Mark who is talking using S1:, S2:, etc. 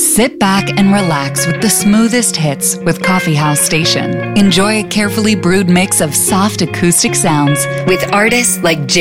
S1: Sit back and relax with the smoothest hits with Coffee House Station. Enjoy a carefully brewed mix of soft acoustic sounds with artists like